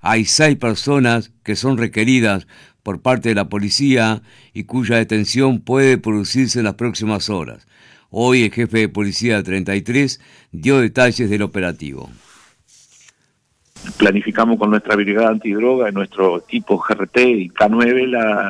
Hay 6 personas que son requeridas por parte de la policía y cuya detención puede producirse en las próximas horas. Hoy el jefe de policía 33 dio detalles del operativo. Planificamos con nuestra brigada antidroga, nuestro equipo GRT y K9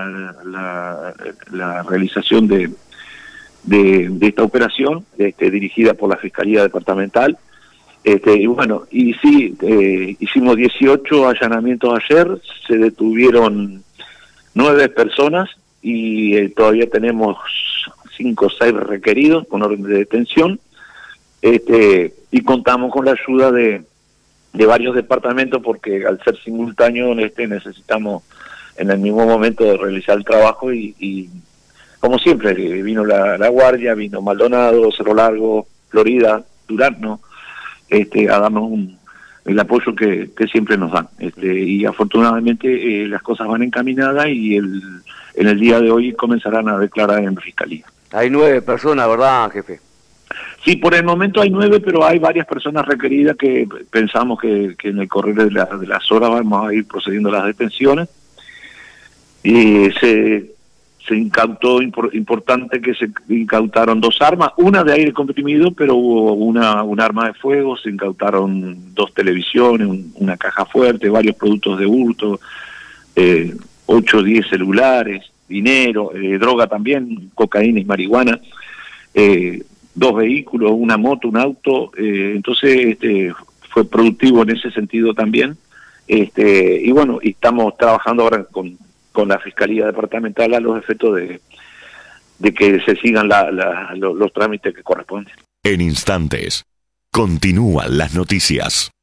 la realización de esta operación dirigida por la Fiscalía Departamental. Y bueno, y sí, hicimos 18 allanamientos ayer, se detuvieron 9 personas y todavía tenemos 5 o 6 requeridos con orden de detención, y contamos con la ayuda de varios departamentos porque al ser simultáneo necesitamos en el mismo momento de realizar el trabajo y como siempre vino la Guardia, vino Maldonado, Cerro Largo, Florida, Durazno, a darnos el apoyo que siempre nos dan. Y afortunadamente las cosas van encaminadas y en el día de hoy comenzarán a declarar en fiscalía. Hay 9 personas, ¿verdad, jefe? Sí, por el momento hay 9, pero hay varias personas requeridas que pensamos que en el correr de las horas vamos a ir procediendo a las detenciones. Y se incautó, importante que se incautaron 2 armas, una de aire comprimido, pero hubo un arma de fuego, se incautaron 2 televisiones, una caja fuerte, varios productos de hurto, 8 o 10 celulares, dinero, droga también, cocaína y marihuana, 2 vehículos, una moto, un auto, entonces fue productivo en ese sentido también, y bueno, y estamos trabajando ahora con la Fiscalía Departamental a los efectos de que se sigan los trámites que corresponden. En instantes, continúan las noticias.